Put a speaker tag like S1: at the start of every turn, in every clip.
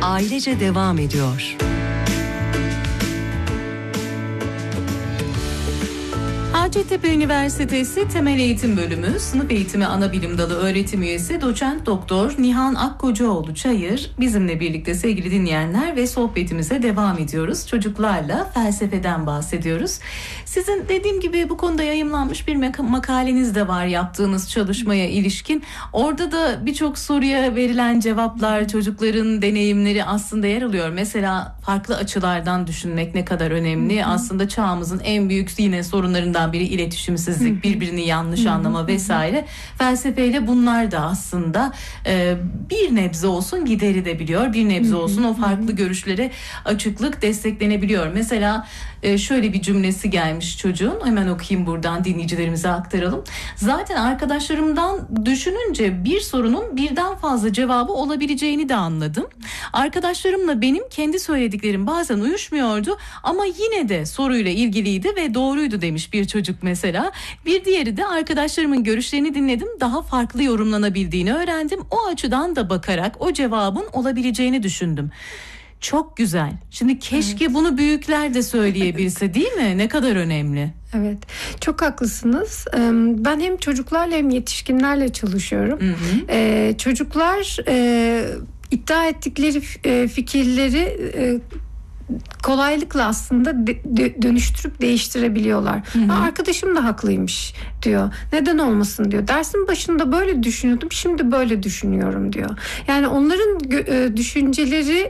S1: ailece devam ediyor.
S2: Hacettepe Üniversitesi Temel Eğitim Bölümü Sınıf Eğitimi Anabilim Dalı Öğretim Üyesi Doçent Doktor Nihan Akkocaoğlu Çayır bizimle birlikte sevgili dinleyenler ve sohbetimize devam ediyoruz. Çocuklarla felsefeden bahsediyoruz. Sizin dediğim gibi bu konuda yayımlanmış bir makaleniz de var yaptığınız çalışmaya ilişkin. Orada da birçok soruya verilen cevaplar, çocukların deneyimleri aslında yer alıyor. Mesela farklı açılardan düşünmek ne kadar önemli. Aslında çağımızın en büyük yine sorunlarından biri iletişimsizlik, birbirini yanlış anlama vesaire. Felsefeyle bunlar da aslında bir nebze olsun giderilebiliyor. Bir nebze olsun o farklı görüşlere açıklık desteklenebiliyor. Mesela şöyle bir cümlesi gelmiş çocuğun. Hemen okuyayım buradan dinleyicilerimize aktaralım. Zaten arkadaşlarımdan düşününce bir sorunun birden fazla cevabı olabileceğini de anladım. Arkadaşlarımla benim kendi söylediklerim bazen uyuşmuyordu ama yine de soruyla ilgiliydi ve doğruydu demiş bir çocuk mesela. Bir diğeri de arkadaşlarımın görüşlerini dinledim. Daha farklı yorumlanabildiğini öğrendim. O açıdan da bakarak o cevabın olabileceğini düşündüm. Çok güzel. Şimdi keşke bunu büyükler de söyleyebilse değil mi? Ne kadar önemli.
S3: Evet, çok haklısınız. Ben hem çocuklarla hem yetişkinlerle çalışıyorum. Çocuklar iddia ettikleri fikirleri kolaylıkla aslında dönüştürüp değiştirebiliyorlar. Arkadaşım da haklıymış diyor. Neden olmasın diyor. Dersin başında böyle düşünüyordum, şimdi böyle düşünüyorum diyor. Yani onların düşünceleri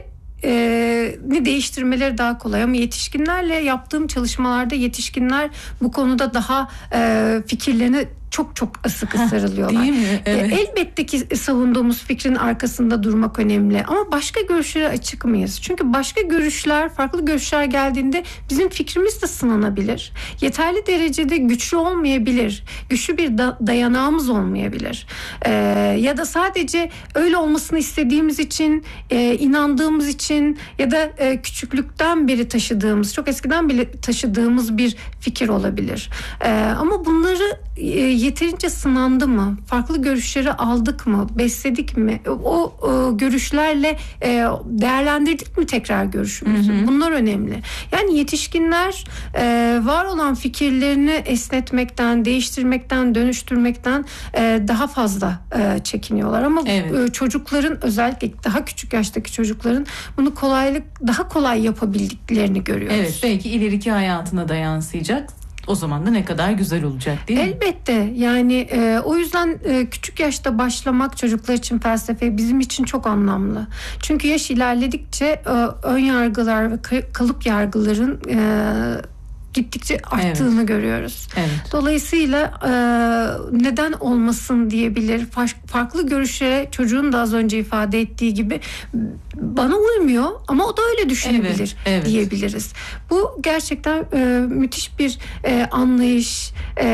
S3: ni değiştirmeleri daha kolay ama yetişkinlerle yaptığım çalışmalarda yetişkinler bu konuda daha fikirlerini çok sıkı sarılıyorlar.
S2: Değil mi? Evet.
S3: Elbette ki savunduğumuz fikrin arkasında durmak önemli ama başka görüşlere açık mıyız? Çünkü başka görüşler, farklı görüşler geldiğinde bizim fikrimiz de sınanabilir. Yeterli derecede güçlü olmayabilir. Güçlü bir dayanağımız olmayabilir. Ya da sadece öyle olmasını istediğimiz için, inandığımız için ya da küçüklükten beri taşıdığımız, çok eskiden beri taşıdığımız bir fikir olabilir. Ama bunları yeterince sınandı mı? Farklı görüşleri aldık mı? Besledik mi? O görüşlerle değerlendirdik mi tekrar görüşümüzü? Bunlar önemli. Yani yetişkinler var olan fikirlerini esnetmekten, değiştirmekten, dönüştürmekten daha fazla çekiniyorlar. Ama çocukların, özellikle daha küçük yaştaki çocukların bunu daha kolay yapabildiklerini görüyoruz.
S2: Evet, belki ileriki hayatına da yansıyacak. O zaman da ne kadar güzel olacak değil mi?
S3: Elbette. Yani o yüzden küçük yaşta başlamak çocuklar için felsefe bizim için çok anlamlı. Çünkü yaş ilerledikçe ön yargılar ve kalıp yargıların gittikçe arttığını görüyoruz.
S2: Evet.
S3: Dolayısıyla neden olmasın diyebilir. Farklı görüşlere çocuğun da az önce ifade ettiği gibi bana uymuyor ama o da öyle düşünebilir diyebiliriz. Bu gerçekten müthiş bir anlayış,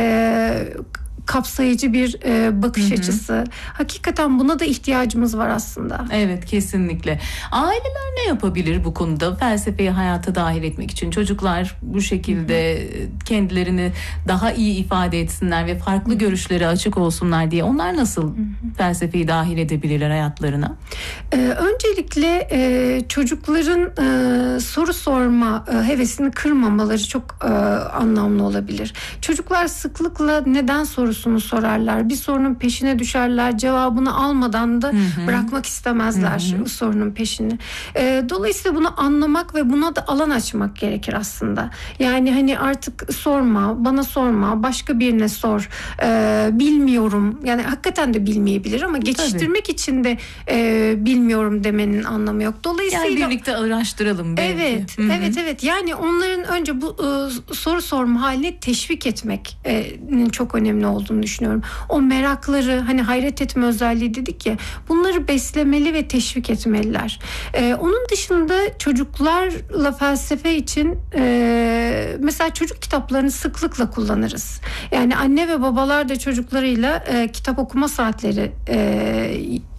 S3: kapsayıcı bir bakış açısı. Hakikaten buna da ihtiyacımız var aslında.
S2: Evet, kesinlikle. Aileler ne yapabilir bu konuda felsefeyi hayata dahil etmek için? Çocuklar bu şekilde kendilerini daha iyi ifade etsinler ve farklı görüşlere açık olsunlar diye onlar nasıl felsefeyi dahil edebilirler hayatlarına?
S3: Öncelikle çocukların soru sorma hevesini kırmamaları çok anlamlı olabilir. Çocuklar sıklıkla neden sorusunu sorarlar. Bir sorunun peşine düşerler. Cevabını almadan da bırakmak istemezler sorunun peşini. Dolayısıyla bunu anlamak ve buna da alan açmak gerekir aslında. Yani hani artık sorma, bana sorma, başka birine sor. Bilmiyorum. Yani hakikaten de bilmeyebilir ama geçiştirmek için de bilmiyorum demenin anlamı yok. Dolayısıyla
S2: yani birlikte araştıralım belki.
S3: Evet. Yani onların önce bu soru sorma haline teşvik etmenin çok önemli olduğunu düşünüyorum. O merakları, hani hayret etme özelliği dedik ya, bunları beslemeli ve teşvik etmeliler. Onun dışında çocuklarla felsefe için mesela çocuk kitaplarını sıklıkla kullanırız. Yani anne ve babalar da çocuklarıyla kitap okuma saatleri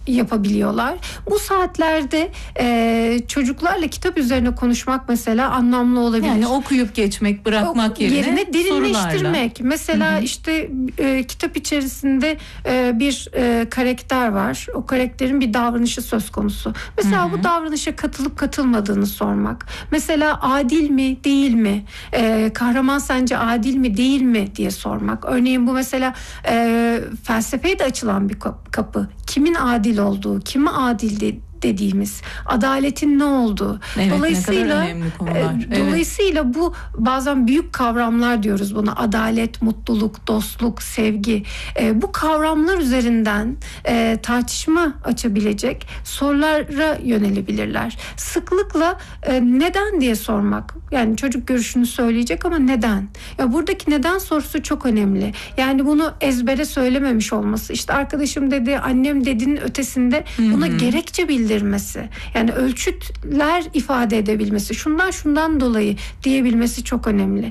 S3: yapabiliyorlar. Bu saatlerde çocuklarla kitap üzerine konuşmak mesela anlamlı olabilir.
S2: Yani okuyup geçmek, bırakmak yerine
S3: derinleştirmek.
S2: sorularla.
S3: Mesela işte kitap içerisinde bir karakter var. O karakterin bir davranışı söz konusu. Mesela bu davranışa katılıp katılmadığını sormak. Mesela adil mi, değil mi? Kahraman sence adil mi, değil mi diye sormak. Örneğin bu mesela felsefeye de açılan bir kapı. Kimin adil olduğu, kime adil dediğimiz, adaletin ne olduğu.
S2: Evet,
S3: Dolayısıyla
S2: ne kadar önemli konular.
S3: Dolayısıyla bu bazen büyük kavramlar diyoruz buna. Adalet, mutluluk, dostluk, sevgi. Bu kavramlar üzerinden tartışma açabilecek sorulara yönelebilirler. Sıklıkla neden diye sormak. Yani çocuk görüşünü söyleyecek ama neden? Ya buradaki neden sorusu çok önemli. Yani bunu ezbere söylememiş olması. İşte arkadaşım dedi, annem dediğinin ötesinde buna gerekçe bildirmesi. Yani ölçütler ifade edebilmesi. Şundan dolayı diyebilmesi çok önemli.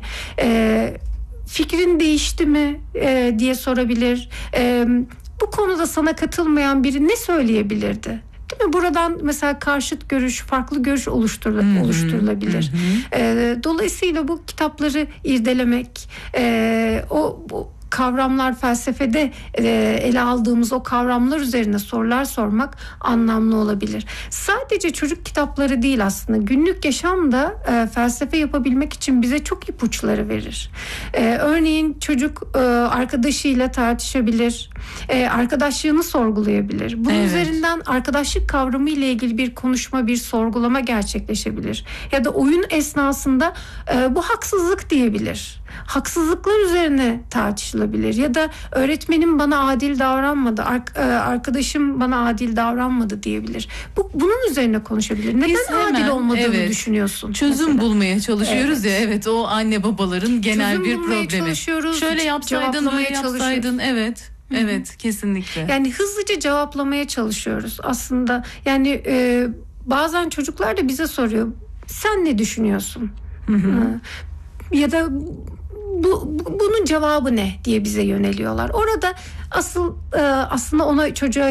S3: Fikrin değişti mi diye sorabilir. Bu konuda sana katılmayan biri ne söyleyebilirdi? Değil mi? Buradan mesela karşıt görüş, farklı görüş oluşturulabilir. Dolayısıyla bu kitapları irdelemek, bu kavramlar, felsefede ele aldığımız o kavramlar üzerine sorular sormak anlamlı olabilir. Sadece çocuk kitapları değil aslında. Günlük yaşamda felsefe yapabilmek için bize çok ipuçları verir. Örneğin çocuk arkadaşıyla tartışabilir. Arkadaşlığını sorgulayabilir. Bunun üzerinden arkadaşlık kavramı ile ilgili bir konuşma, bir sorgulama gerçekleşebilir. Ya da oyun esnasında bu haksızlık diyebilir. Haksızlıklar üzerine tartışılabilir. Ya da öğretmenim bana adil davranmadı, arkadaşım bana adil davranmadı diyebilir. Bunun üzerine konuşabilir. Neden adil olmadığını düşünüyorsun?
S2: Çözüm
S3: mesela
S2: bulmaya çalışıyoruz ya. Evet, o anne babaların genel
S3: çözüm
S2: bir
S3: bulmaya
S2: problemi.
S3: çalışıyoruz.
S2: Şöyle yapsaydın, böyle yapsaydın. Evet.
S3: Hı-hı.
S2: Evet, kesinlikle.
S3: Yani hızlıca cevaplamaya çalışıyoruz aslında. Yani bazen çocuklar da bize soruyor. Sen ne düşünüyorsun? Ya da bunun cevabı ne diye bize yöneliyorlar. Orada aslında çocuğa